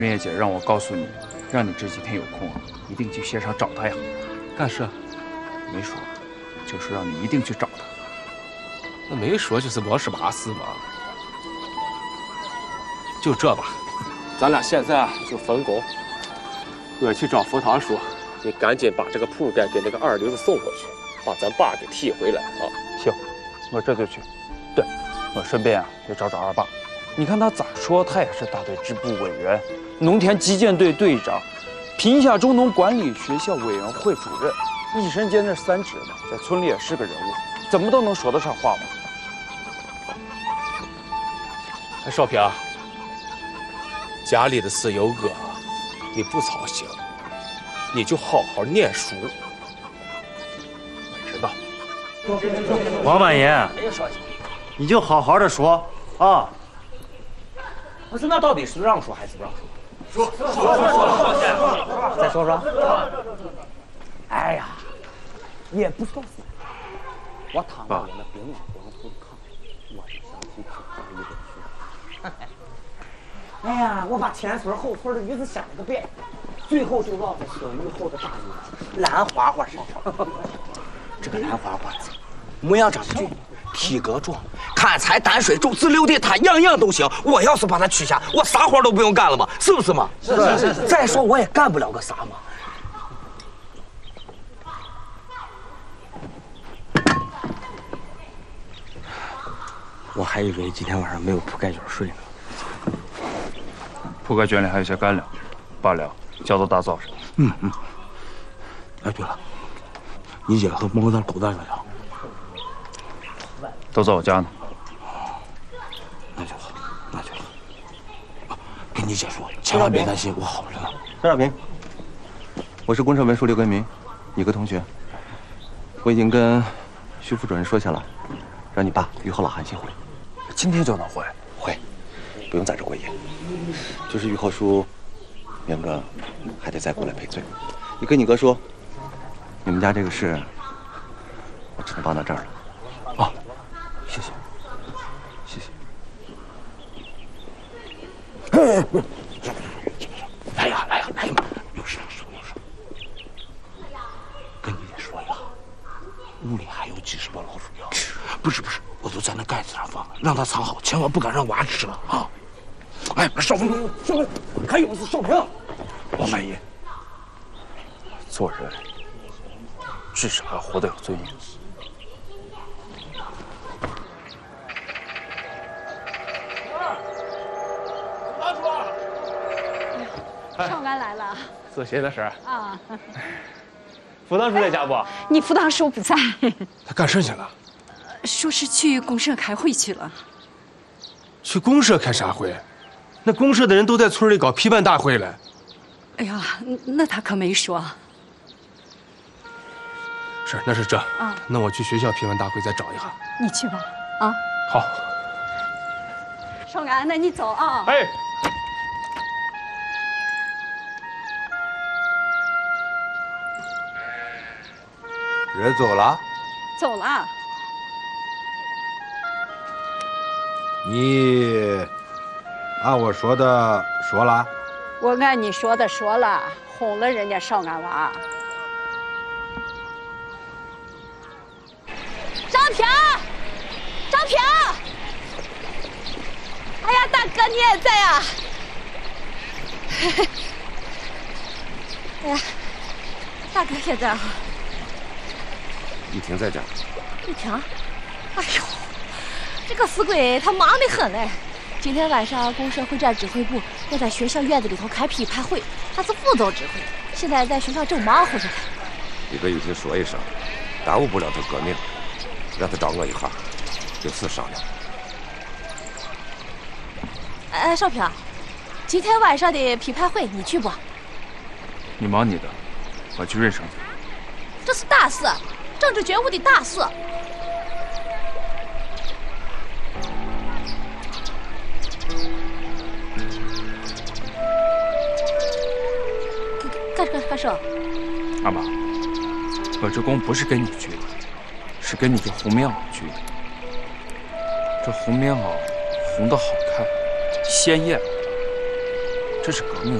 林叶姐让我告诉你，让你这几天有空啊，一定去县上找她呀。 干事？ 没说，就是让你一定去找她。 那没说就是没事把事嘛。就这吧，咱俩现在就分工。我去找福堂叔，你赶紧把这个铺盖给那个二流子送过去，把咱爸给替回来啊！ 行，我这就去。对，我顺便啊也找找二爸。你看他咋说，他也是大队支部委员，农田基建队队长，贫下中农管理学校委员会主任，一身兼着3职呢，在村里也是个人物，怎么都能说得上话嘛。 哎，少平，家里的事有我，你不操心，你就好好念书。我知道。 王满言，你就好好的说啊。 不是，那到底是让说还是不让说？说，再说说。哎呀，也不知道是。我躺在我那冰冷光头炕，我就想起挺好一本书。哎呀，我把前村后村的鱼子想了个遍，最后就落在小鱼后的大鱼兰花花身上。这个兰花花模样长得俊，体格壮，砍柴担水种自留地它样样都行。我要是把它取下，我啥活都不用干了嘛，是不是嘛？是。再说我也干不了个啥嘛。我还以为今天晚上没有铺盖卷睡呢。 铺盖卷里还有些干粮，罢了，交到大灶上。 哎，对了，你姐和猫蛋狗蛋咋样？ 都在我家呢。 那就好，那就好。跟你姐说，千万别担心，我好着呢。 张小平，我是公社文书刘根明，你个同学。我已经跟徐副主任说下了，让你爸于后老韩先回。 今天就能回？ 回，不用在这过夜。就是于后叔，明哥还得再过来赔罪。你跟你哥说，你们家这个事，我只能帮到这儿了。 啊，谢谢，谢谢。来呀，有事，跟你姐说呀，屋里还有几十包老鼠药。不是，我都在那盖子上放了，让他藏好，千万不敢让娃吃了啊！哎，少平，还有是少平。王满意， 做人至少要活得有尊严。 少安来了。 是谁的事儿啊？ 副堂叔在家不？ 你副堂叔不在。 他干事去了？ 说是去公社开会去了。 去公社开啥会？那公社的人都在村里搞批判大会了。 哎呀，那他可没说。 那是这。 啊， 那我去学校批判大会再找一下。 你去吧。啊。 好。 少安，那你走啊。 哎。 人走了？ 走了。 你按我说的说了？ 我按你说的说了，哄了人家少安娃。张平，哎呀，大哥你也在啊！哎呀，大哥也在啊。 玉婷在这儿。 玉婷，哎呦，这个死鬼他忙得很嘞。今天晚上公社会战指挥部要在学校院子里头开批判会，他是副总指挥，现在在学校正忙活着呢。 你跟玉婷说一声，耽误不了他革命，让他找我一下，有事商量。 哎，少平，今天晚上的批判会你去不？ 你忙你的，我去认生去。 这是大事，政治觉悟的大事。干什？ 阿妈，我这弓不是跟你锯的，是跟你这红棉袄锯的。这红棉袄红的好看，鲜艳。 这是革命